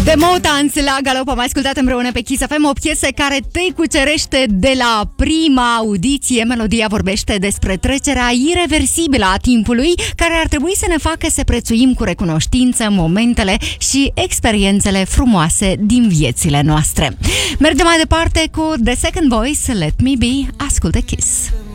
The Motans la Galop am ascultat împreună pe Kiss FM, o piesă care te cucerește de la prima audiție. Melodia vorbește despre trecerea ireversibilă a timpului, care ar trebui să ne facă să prețuim cu recunoștință momentele și experiențele frumoase din viețile noastre. Mergem mai departe cu The Second Voice, Let Me Be. Ascultă Kiss.